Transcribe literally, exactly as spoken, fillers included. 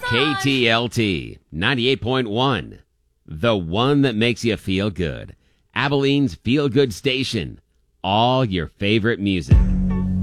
K T L T ninety-eight point one, the one that makes you feel good. Abilene's Feel Good Station. All your favorite music.